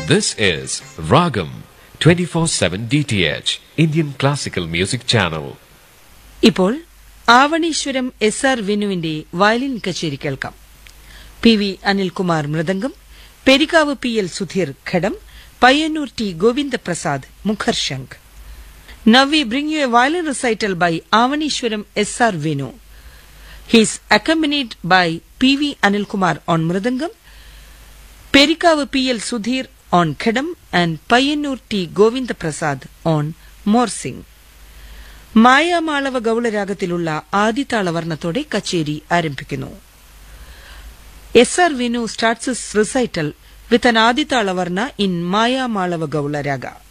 This is Ragam 24/7 DTH Indian Classical Music Channel. ഇപ്പോൾ Avaneeswaram SR വിനുവിന്റെ violin കച്ചേരി കേൾക്കാം. PV Anilkumar mridangam, Perikkavu PL Sudheer ghatam, Payyanur T Govindaprasad മുഖർശംഖ്. Now we bring you a violin recital by Avanishwaram SR Vinu. He is accompanied by PV Anilkumar on mridangam, Perikavu PL Sudhir on khedam and Payyanur T Govindaprasad on morsing. Mayamalava ഗൗളരാഗത്തിലുള്ള ആദിതാളവർണ്ണത്തോടെ കച്ചേരി ആരംഭിക്കുന്നു. SR Vinu starts his recital with an ആദിതാളവർണ്ണ in Mayamalava ഗൗളരാഗ.